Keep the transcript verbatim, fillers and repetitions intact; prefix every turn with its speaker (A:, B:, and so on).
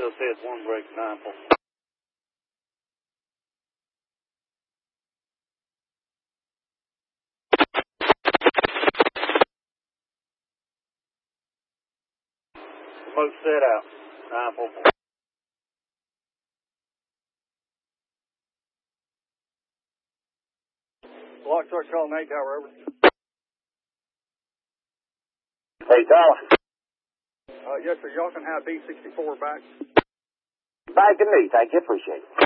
A: still says one break nine four. Smoke set out. nine four four.
B: Block start calling eight tower over.
C: Hey, Tower.
B: Uh, yes, sir. Y'all can have B sixty-four back.
C: Back to me. Thank you. Appreciate it.